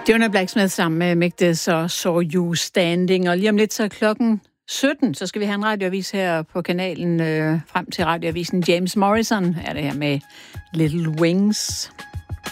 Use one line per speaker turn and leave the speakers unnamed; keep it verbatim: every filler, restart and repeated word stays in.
Jonah Blacksmith sammen med Migdes og Saw You Standing. Og lige om lidt så er klokken sytten, så skal vi have en radioavis her på kanalen øh, frem til radioavisen. James Morrison er det her med Little Wings.